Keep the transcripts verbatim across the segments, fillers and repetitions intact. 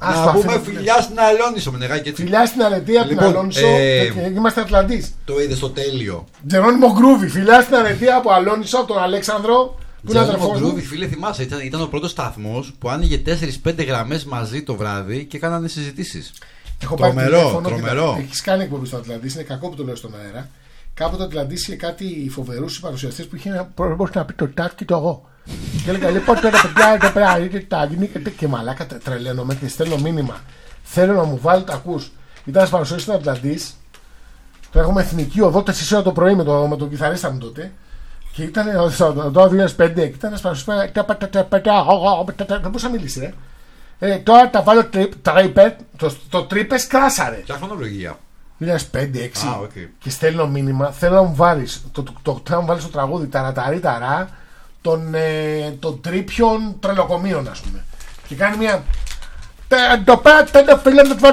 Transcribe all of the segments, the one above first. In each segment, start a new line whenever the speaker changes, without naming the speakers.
Να
να
πούμε φιλιά στην Αλόνισο, Μενεγάκη.
Φιλιά στην Αρετία,
λοιπόν,
την Αλόνισο.
Ε,
και είμαστε Ατλαντής.
Το είδε στο τέλειο.
Τζερόνιμο Γκρούβι. Φιλιά στην Αρετία από Αλόνισο, από τον Αλέξανδρο.
Τζερόνιμο Γκρούβι, φίλε, θυμάσαι. Ήταν, ήταν ο πρώτος σταθμός που άνοιγε τέσσερις πέντε γραμμές μαζί το βράδυ και κάνανε συζητήσεις.
Έχω
τρομερό, τρομερό.
Έχει κάνει εκπομπή στο Ατλαντής, είναι κακό που το λέω στον αέρα. Κάποτε ο Ατλαντής είχε κάτι φοβερούς παρουσιαστές που είχε ένα πρόβλημα να πει το τάκ και το εγώ. Και έλεγα λοιπόν τώρα παιδιά εδώ πέρα τα γυναίκα και μαλάκα τρελαίνομαι και στέλνω μήνυμα. Θέλω να μου βάλετε, ακούς. Ήταν στις παρουσιαστές του Ατλαντής. Το έχουμε εθνική οδό τέσσερις ώρα το πρωί με, το, με τον κιθαρίστα μου τότε. Και ήταν το δύο χιλιάδες πέντε και ήταν στις παρουσιαστές. Δεν μπορούσα να μιλήσει, ρε. Ε, τώρα τα βάλω τρίπερ, το, το τρίπες κράσαρε.
Ποια χρονολογία?
δύο χιλιάδες πέντε έξι
ah, okay.
Και στέλνω μήνυμα. Θέλω να μου βάλεις το, το, το, το, το, βάλεις το τραγούδι ταραταρίταρα των, ε, των τρίπιων τρελοκομείων, ας πούμε. Και κάνει μια. Το πέτε το φίλε μου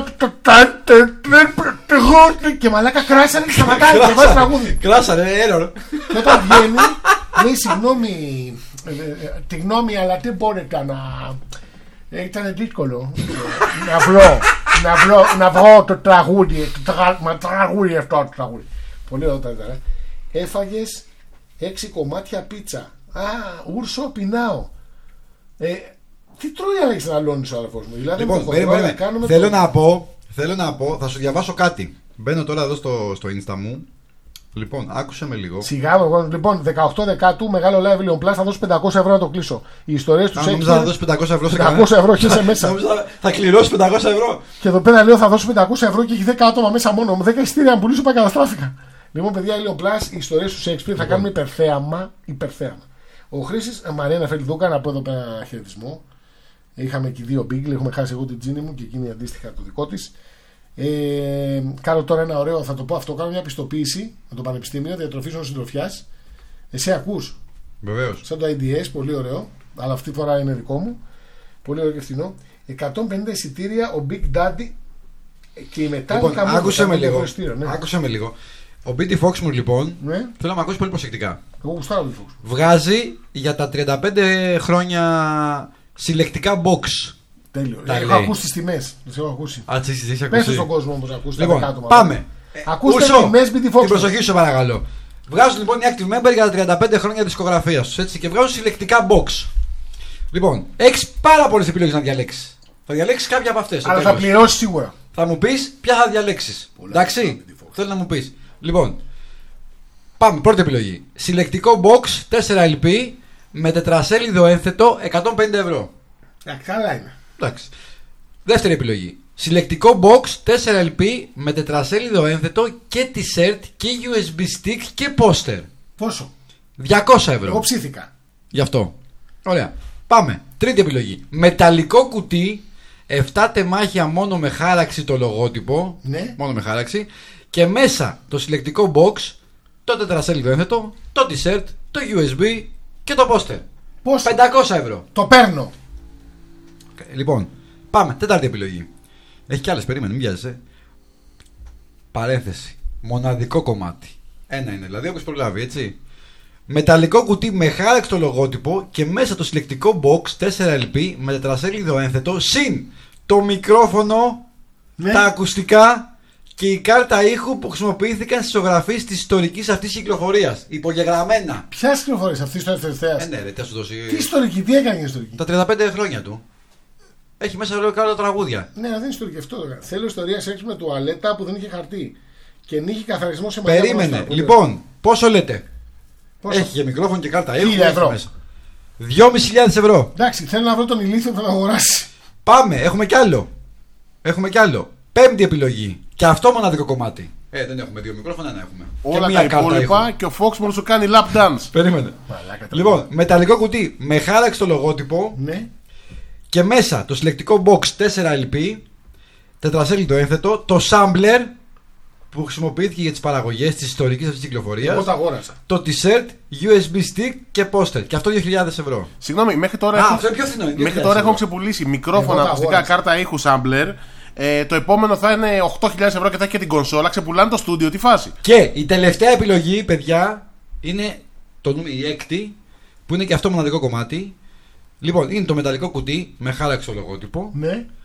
και μαλάκα κράσαρε και σταματάει και βάζει τραγούδι.
Κράσαρε, έρω.
Και όταν βγαίνει, λέει συγγνώμη, τη γνώμη, αλλά τι μπορείτε να. Ήταν δύσκολο να βρω, να βρω, να βρω το τραγούδι, το τρα, τραγούδι αυτό το τραγούδι. Πολύ ωραία ήταν. Έφαγες έξι κομμάτια πίτσα. Α, Ούρσο πεινάω. Ε, τι τρώει Αλέξη να Αλόνης ο αδερφός μου? Δηλαδή,
λοιπόν,
μου
περίμενε,
να κάνουμε
θέλω
το...
να πω, θέλω να πω, θα σου διαβάσω κάτι. Μπαίνω τώρα εδώ στο, στο Insta μου. Λοιπόν, άκουσε με λίγο.
Σιγά, λοιπόν, δεκαοκτώ Δεκάτου, μεγάλο live Leon Plus, θα δώσω πεντακόσια ευρώ να το κλείσω. Οι ιστορίες του
Shakespeare. Θα δώσει πεντακόσια ευρώ σε
πεντακόσια ευρώ και σε μέσα.
Θα κληρώσει πεντακόσια ευρώ.
Και εδώ πέρα λέω θα δώσω πεντακόσια ευρώ και έχει δέκα άτομα μέσα μόνο. Με δέκα εισιτήρια να πουλήσω, καταστράφηκα. Λοιπόν, παιδιά, Leon Plus, οι ιστορίες του Shakespeare θα κάνουμε υπερθέαμα. Υπερθέαμα. Ο Χρήστης Μαριάννα Φελιδούκα, να πω εδώ πέρα χαιρετισμό. Είχαμε και δύο μπίγκλ, έχουμε χάσει εγώ την τζίνη μου και εκείνη αντίστοιχα το δικό της. Ε, κάνω τώρα ένα ωραίο, θα το πω αυτό, κάνω μια πιστοποίηση με το Πανεπιστήμιο Διατροφής Συντροφιάς. Εσύ ακούς?
Βεβαίως.
Σαν το άι ντι ες, πολύ ωραίο, αλλά αυτή τη φορά είναι δικό μου. Πολύ ωραίο και φθηνό. εκατόν πενήντα εισιτήρια ο Big Daddy και η μετά.
Λοιπόν, άκουσε με λίγο.
Ναι.
Άκουσε με λίγο. Ο μπι τι Fox μου λοιπόν,
ναι.
Θέλω να με ακούσει πολύ προσεκτικά.
Εγώ γουστάρω τον Fox.
Βγάζει για τα τριάντα πέντε χρόνια συλλεκτικά box.
Τέλειο. Έχω ακούσει τις τιμές. Τις έχω ακούσει.
Α, τις έχεις ακούσει.
Πες στον κόσμο όμως να ακούσει.
Λοιπόν, πάμε.
Ακούστε τις τιμές μπι τι Fox.
Την προσοχή σου παρακαλώ. Βγάζουν λοιπόν οι active member για τα τριάντα πέντε χρόνια δισκογραφίας τους, έτσι, και βγάζουν συλλεκτικά box. Λοιπόν, έχεις πάρα πολλές επιλογές να διαλέξεις. Θα διαλέξεις κάποια από αυτές.
Αλλά θα πληρώσεις σίγουρα.
Θα μου πεις ποια θα διαλέξεις. Εντάξει, θέλω να μου πεις. Λοιπόν, πάμε, πρώτη επιλογή. Συλλεκτικό box τέσσερα ελ πι με τετρασέλιδο ένθετο εκατόν πενήντα ευρώ.
Καλά είναι.
Εντάξει. Δεύτερη επιλογή. Συλλεκτικό box τέσσερα ελ πι με τετρασέλιδο ένθετο και t-shirt και γιου ες μπι stick και poster.
Πόσο?
διακόσια ευρώ.
Εγώ ψήθηκα.
Γι' αυτό. Ωραία. Πάμε. Τρίτη επιλογή. Μεταλλικό κουτί, επτά τεμάχια μόνο με χάραξη το λογότυπο.
Ναι.
Μόνο με χάραξη. Και μέσα το συλλεκτικό box, το τετρασέλιδο ένθετο, το t-shirt, το γιου ες μπι και το poster.
Πόσο?
πεντακόσια ευρώ.
Το παίρνω.
Λοιπόν, πάμε. Τέταρτη επιλογή. Έχει κι άλλες, περίμενε, μην βιάζεσαι. Παρένθεση. Μοναδικό κομμάτι. Ένα είναι, δηλαδή όπως προλάβει, έτσι. Μεταλλικό κουτί με χάραξη το λογότυπο και μέσα το συλλεκτικό box τέσσερα ελ πι με τετρασέλιδο ένθετο συν το μικρόφωνο, ναι, τα ακουστικά και η κάρτα ήχου που χρησιμοποιήθηκαν στις ζωγραφίες της ιστορικής αυτής κυκλοφορίας. Υπογεγραμμένα.
Ποια κυκλοφορία αυτή στο Ευθερθέας?
Ε, ναι, ρε, τι θα σου δώσει.
Τι ιστορική, τι έκανε η ιστορική?
Τα τριάντα πέντε χρόνια του. Έχει μέσα λέω κάτω τραγούδια.
Ναι, δεν είναι ιστορική αυτό. Θέλω ιστορία σεξ με τουαλέτα που δεν είχε χαρτί και νύχη καθαρισμό σε μαγαζιά.
Περίμενε. Λοιπόν, πόσο λέτε? Πόσο? Έχει και μικρόφωνο και κάρτα ήχου.
χίλια ευρώ.
δυόμισι χιλιάδες ευρώ.
Εντάξει, θέλω να βρω τον ηλίθιο που θα αγοράσει.
Πάμε, έχουμε κι άλλο. Έχουμε κι άλλο. Πέμπτη επιλογή. Και αυτό μοναδικό κομμάτι. Ε, δεν έχουμε δύο μικρόφωνα, να έχουμε.
Όλα τα υπόλοιπα και ο Fox μόνο σου κάνει lap dance.
Περίμενε.
Μαλάκα,
λοιπόν, μεταλλικό κουτί με χάραξη το λογότυπο.
Ναι.
Και μέσα το συλλεκτικό box τέσσερα ελ πι, τετρασέλιδο ένθετο, το sampler που χρησιμοποιήθηκε για τις παραγωγές της ιστορικής αυτής της κυκλοφορίας.
Εγώ τα αγόρασα.
Το t-shirt, γιου ες μπι stick και poster. Και αυτό δύο χιλιάδες ευρώ.
Συγγνώμη, μέχρι τώρα,
Α,
έχουν...
αυτό είναι πιο φθηνό,
μέχρι τώρα έχουν ξεπουλήσει μικρόφωνα, ακουστικά, κάρτα ήχου, sampler. Ε, το επόμενο θα είναι οκτώ χιλιάδες ευρώ και θα έχει και την κονσόλα. Ξεπουλάνε το στούντιο, τι φάση.
Και η τελευταία επιλογή, παιδιά, είναι το, η έκτη, που είναι και αυτό μοναδικό κομμάτι. Λοιπόν, είναι το μεταλλικό κουτί με χάραξη το λογότυπο.
Ναι.